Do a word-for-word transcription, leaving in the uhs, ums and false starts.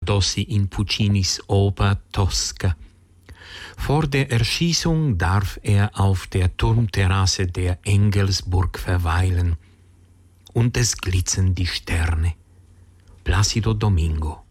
Piantossi in Puccinis Oper Tosca. Vor der Erschießung darf er auf der Turmterrasse der Engelsburg verweilen und es glitzern die Sterne. Placido Domingo.